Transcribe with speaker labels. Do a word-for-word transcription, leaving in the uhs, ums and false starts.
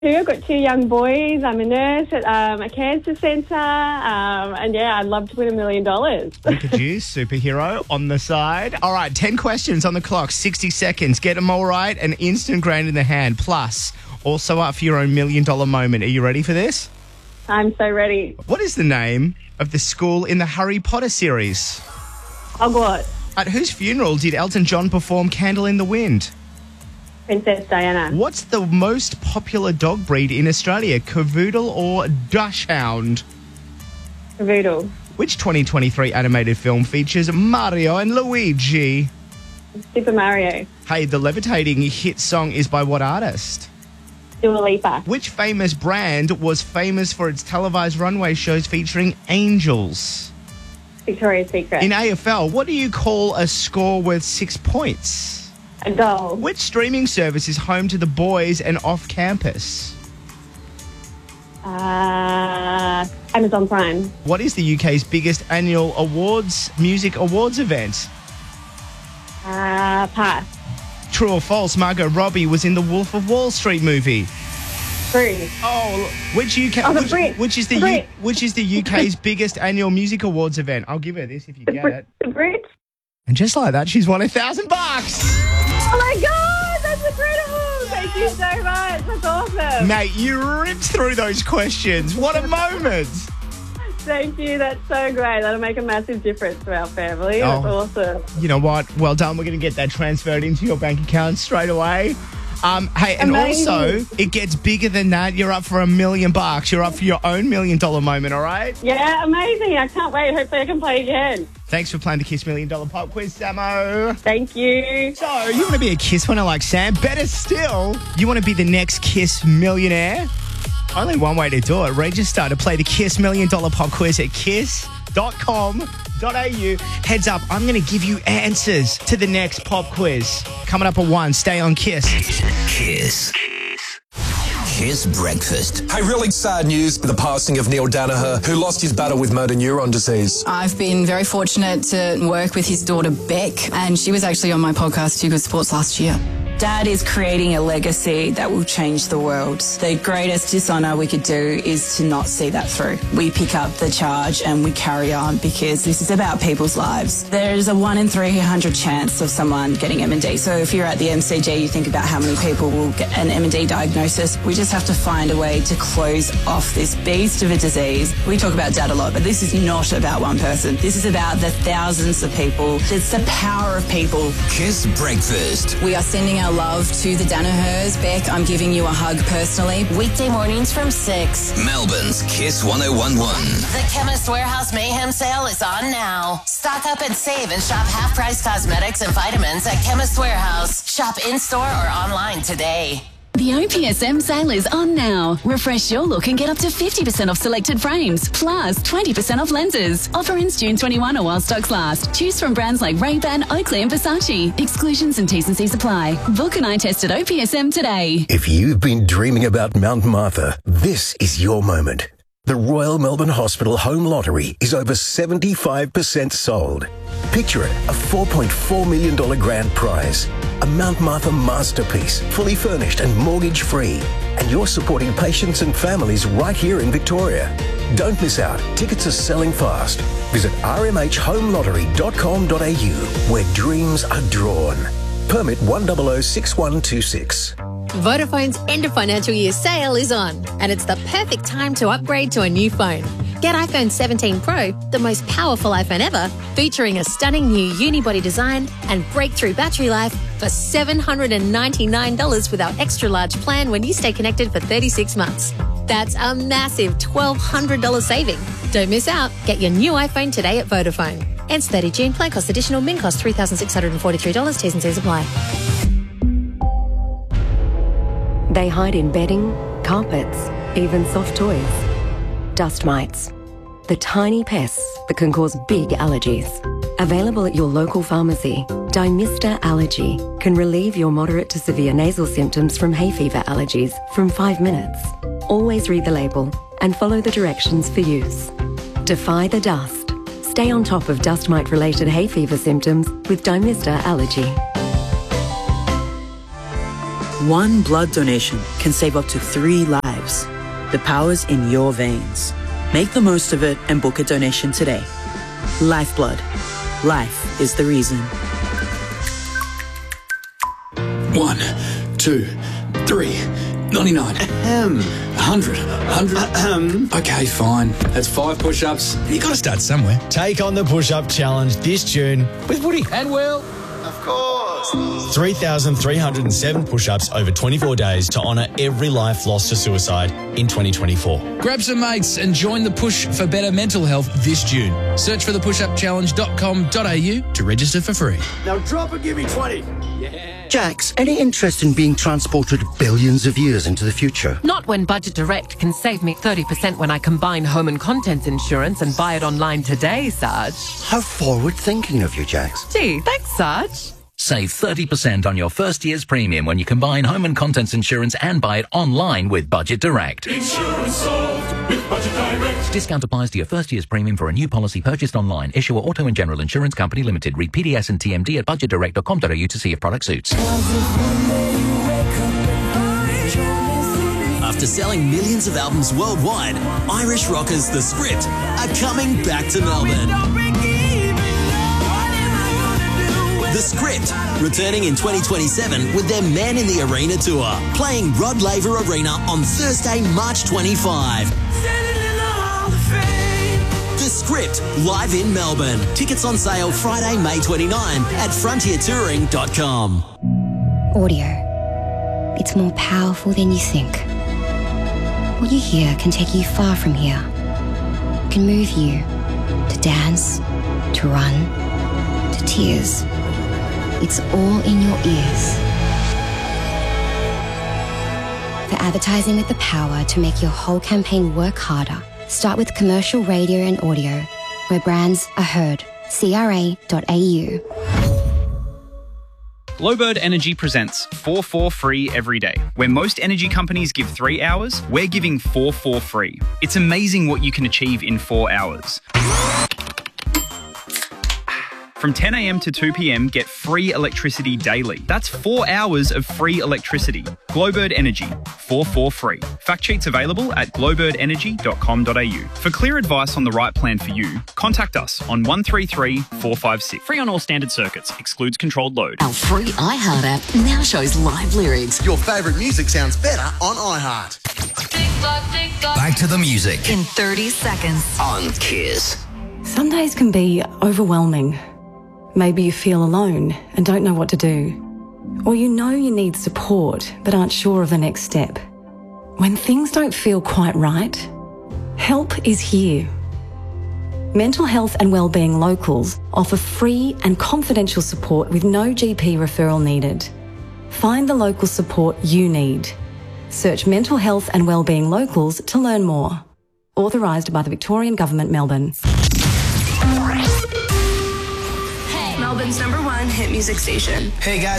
Speaker 1: Two, I've got two young boys. I'm a nurse at um, a cancer centre. Um, and, yeah, I'd love to win a million dollars.
Speaker 2: Look at you, superhero on the side. All right, ten questions on the clock, sixty seconds. Get them all right, an instant grand in the hand. Plus, also up for your own million-dollar moment. Are you ready for this?
Speaker 1: I'm so ready.
Speaker 2: What is the name of the school in the Harry Potter series?
Speaker 1: Hogwarts.
Speaker 2: At whose funeral did Elton John perform Candle in the Wind?
Speaker 1: Princess Diana.
Speaker 2: What's the most popular dog breed in Australia, Cavoodle or Dachshund?
Speaker 1: Cavoodle.
Speaker 2: Which twenty twenty-three animated film features Mario and Luigi?
Speaker 1: Super Mario.
Speaker 2: Hey, the levitating hit song is by what artist?
Speaker 1: Dua Lipa.
Speaker 2: Which famous brand was famous for its televised runway shows featuring angels?
Speaker 1: Victoria's Secret.
Speaker 2: In A F L, what do you call a score worth six points?
Speaker 1: A goal.
Speaker 2: Which streaming service is home to The Boys and Off Campus?
Speaker 1: Uh, Amazon Prime.
Speaker 2: What is the U K's biggest annual awards, music awards event?
Speaker 1: Uh, pass.
Speaker 2: True or false, Margot Robbie was in the Wolf of Wall Street movie?
Speaker 1: True.
Speaker 2: Oh, which U K?
Speaker 1: Oh, the
Speaker 2: which,
Speaker 1: Brit.
Speaker 2: which is the,
Speaker 1: The
Speaker 2: U,
Speaker 1: Brit.
Speaker 2: which is the U K's biggest annual music awards event? I'll give her this if you
Speaker 1: The,
Speaker 2: get
Speaker 1: Br-
Speaker 2: it.
Speaker 1: the Brit.
Speaker 2: And just like that, she's won a thousand bucks.
Speaker 1: Oh, my God. That's incredible. Thank you so much. That's awesome.
Speaker 2: Mate, you ripped through those questions. What a moment.
Speaker 1: Thank you. That's so great. That'll make a massive difference to our family. That's
Speaker 2: Oh.
Speaker 1: awesome.
Speaker 2: You know what? Well done. We're going to get that transferred into your bank account straight away. Um, hey, and
Speaker 1: Amazing.
Speaker 2: also, it gets bigger than that. You're up for a million bucks. You're up for your own million dollar moment, all right?
Speaker 1: Yeah, amazing. I can't wait. Hopefully I can play again.
Speaker 2: Thanks for playing the Kiss Million Dollar Pop Quiz, Samo.
Speaker 1: Thank you.
Speaker 2: So, you want to be a Kiss winner like Sam? Better still, you want to be the next Kiss millionaire? Only one way to do it. Register to play the Kiss Million Dollar Pop Quiz at kiss dot com dot a u. Heads up, I'm going to give you answers to the next pop quiz. Coming up at one, stay on Kiss.
Speaker 3: Kiss. Kiss Breakfast.
Speaker 4: Hey, really sad news for the passing of Neil Danaher, who lost his battle with motor neuron disease.
Speaker 5: I've been very fortunate to work with his daughter, Beck, and she was actually on my podcast, Too Good Sports, last year. Dad is creating a legacy that will change the world. The greatest dishonour we could do is to not see that through. We pick up the charge and we carry on because this is about people's lives. There's a one in three hundred chance of someone getting M and D. So if you're at the M C G, you think about how many people will get an M and D diagnosis. We just have to find a way to close off this beast of a disease. We talk about Dad a lot, but this is not about one person. This is about the thousands of people. It's the power of people.
Speaker 3: Kiss Breakfast.
Speaker 5: We are sending our love to the Danahers. Beck, I'm giving you a hug personally.
Speaker 6: Weekday mornings from six.
Speaker 3: Melbourne's Kiss one oh one one.
Speaker 6: The Chemist Warehouse Mayhem sale is on now. Stock up and save and shop half-price cosmetics and vitamins at Chemist Warehouse. Shop in-store or online today.
Speaker 7: The O P S M sale is on now. Refresh your look and get up to fifty percent off selected frames, plus twenty percent off lenses. Offer ends June twenty-first or while stocks last. Choose from brands like Ray-Ban, Oakley and Versace. Exclusions and T's and C's apply. Book an eye test at O P S M today.
Speaker 8: If you've been dreaming about Mount Martha, this is your moment. The Royal Melbourne Hospital Home Lottery is over seventy-five percent sold. Picture it, a four point four million dollars grand prize. A Mount Martha masterpiece, fully furnished and mortgage-free. And you're supporting patients and families right here in Victoria. Don't miss out. Tickets are selling fast. Visit r m h home lottery dot com dot a u, where dreams are drawn. Permit one zero zero six one two six.
Speaker 9: Vodafone's end of financial year sale is on, and it's the perfect time to upgrade to a new phone. Get iPhone seventeen Pro, the most powerful iPhone ever, featuring a stunning new unibody design and breakthrough battery life for seven hundred ninety-nine dollars with our extra large plan when you stay connected for thirty-six months. That's a massive twelve hundred dollars saving. Don't miss out. Get your new iPhone today at Vodafone. Ends thirtieth of June. Plan cost additional. Min cost three thousand six hundred forty-three dollars. T's and C's apply.
Speaker 10: They hide in bedding, carpets, even soft toys. Dust mites. The tiny pests that can cause big allergies. Available at your local pharmacy, Dymista Allergy can relieve your moderate to severe nasal symptoms from hay fever allergies from five minutes. Always read the label and follow the directions for use. Defy the dust. Stay on top of dust mite related hay fever symptoms with Dymista Allergy.
Speaker 11: One blood donation can save up to three lives. The power's in your veins. Make the most of it and book a donation today. Lifeblood. Life is the reason.
Speaker 12: One, two, three, ninety-nine. Ahem. A hundred. Hundred. Ahem. Okay, fine. That's five push-ups. You got to start somewhere.
Speaker 13: Take on the push-up challenge this June with Woody and Will.
Speaker 14: Of course.
Speaker 13: three thousand three hundred seven push-ups over twenty-four days to honour every life lost to suicide in twenty twenty-four.
Speaker 12: Grab some mates and join the push for better mental health this June. Search for the push up challenge dot com dot a u to register for free.
Speaker 14: Now drop and give me twenty. Yeah.
Speaker 15: Jax, any interest in being transported billions of years into the future?
Speaker 16: Not when Budget Direct can save me thirty percent when I combine home and contents insurance and buy it online today, Sarge.
Speaker 15: How forward-thinking of you, Jax.
Speaker 16: Gee, thanks, Sarge.
Speaker 17: Save thirty percent on your first year's premium when you combine home and contents insurance and buy it online with Budget Direct.
Speaker 18: Insurance solved with Budget Direct.
Speaker 17: Discount applies to your first year's premium for a new policy purchased online. Issuer Auto and General Insurance Company Limited. Read P D S and T M D at budget direct dot com dot a u to see if product suits.
Speaker 19: After selling millions of albums worldwide, Irish rockers The Script are coming back to Melbourne. The Script, returning in twenty twenty-seven with their Man in the Arena tour, playing Rod Laver Arena on Thursday, March twenty-fifth. The Script, live in Melbourne. Tickets on sale Friday, May twenty-ninth at frontier touring dot com.
Speaker 20: Audio. It's more powerful than you think. What you hear can take you far from here. It can move you to dance, to run, to tears. It's all in your ears. For advertising with the power to make your whole campaign work harder, start with commercial radio and audio, where brands are heard. C R A dot A U.
Speaker 21: Glowbird Energy presents four four free every day. Where most energy companies give three hours, we're giving four four free. It's amazing what you can achieve in four hours. From ten a m to two p m, get free electricity daily. That's four hours of free electricity. Glowbird Energy, four four free. Fact sheets available at glowbird energy dot com dot a u. For clear advice on the right plan for you, contact us on one three three, four five six. Free on all standard circuits. Excludes controlled load.
Speaker 22: Our free iHeart app now shows live lyrics.
Speaker 14: Your favourite music sounds better on iHeart.
Speaker 3: Back to the music.
Speaker 22: In thirty seconds.
Speaker 3: On Kiss.
Speaker 23: Some days can be overwhelming. Maybe you feel alone and don't know what to do. Or you know you need support but aren't sure of the next step. When things don't feel quite right, help is here. Mental Health and Wellbeing Locals offer free and confidential support with no G P referral needed. Find the local support you need. Search Mental Health and Wellbeing Locals to learn more. Authorised by the Victorian Government, Melbourne.
Speaker 24: Melbourne's number one hit music station.
Speaker 14: Hey guys.